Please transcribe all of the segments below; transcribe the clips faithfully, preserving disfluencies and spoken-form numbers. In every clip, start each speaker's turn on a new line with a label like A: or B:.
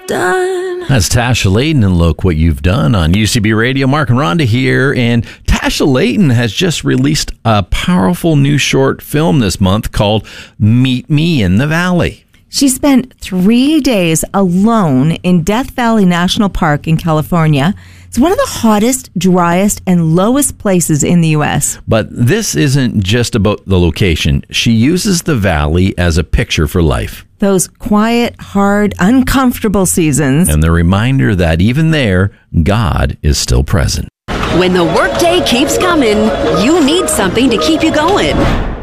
A: done.
B: That's Tasha Layton, and look what you've done on U C B Radio. Mark and Rhonda here, and Tasha Layton has just released a powerful new short film this month called Meet Me in the Valley.
A: She spent three days alone in Death Valley National Park in California. It's one of the hottest, driest, and lowest places in the U S.
B: But this isn't just about the location. She uses the valley as a picture for life.
A: Those quiet, hard, uncomfortable seasons.
B: And the reminder that even there, God is still present.
C: When the workday keeps coming, you need something to keep you going.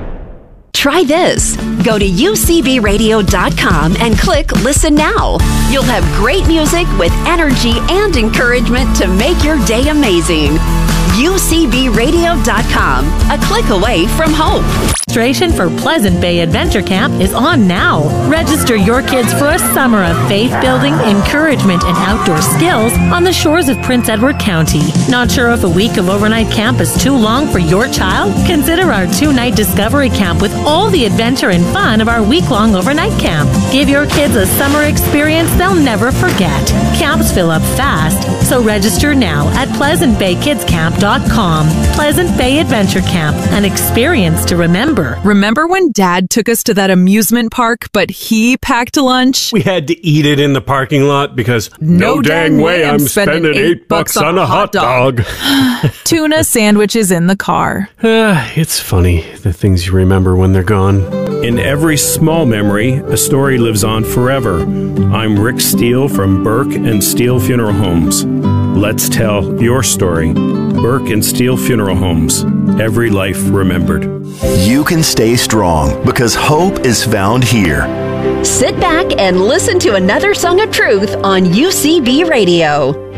C: Try this. Go to U C B radio dot com and click Listen Now. You'll have great music with energy and encouragement to make your day amazing. U C B radio dot com, a click away from hope.
D: Registration for Pleasant Bay Adventure Camp is on now. Register your kids for a summer of faith-building, encouragement, and outdoor skills on the shores of Prince Edward County. Not sure if a week of overnight camp is too long for your child? Consider our two-night discovery camp with all the adventure and fun of our week-long overnight camp. Give your kids a summer experience they'll never forget. Camps fill up fast, so register now at pleasant bay kids camp dot com. Pleasant Bay Adventure Camp, an experience to remember.
E: Remember when Dad took us to that amusement park, but he packed a lunch?
F: We had to eat it in the parking lot because no, no dang way I'm spending eight, eight bucks on a hot dog. dog.
E: Tuna sandwiches in the car.
F: Uh, it's funny, the things you remember when they're gone. In every small memory, a story lives on forever. I'm Rick Steele from Burke and Steele Funeral Homes. Let's tell your story. Burke and Steele Funeral Homes. Every life remembered.
G: You can stay strong because hope is found here.
C: Sit back and listen to another song of truth on U C B Radio.